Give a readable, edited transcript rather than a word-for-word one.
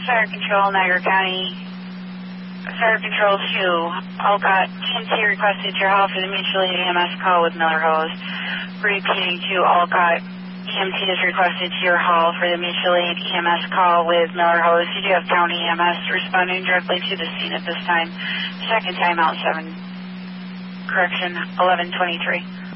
Fire Control, Niagara County. Fire Control 2, Olcott, TNT requested your hall for the mutual aid EMS call with Miller Hose. Repeating to Olcott, EMT is requested to your hall for the mutual aid EMS call with Miller Hose. You do have county EMS responding directly to the scene at this time. Second time out, 7, correction, 11:23.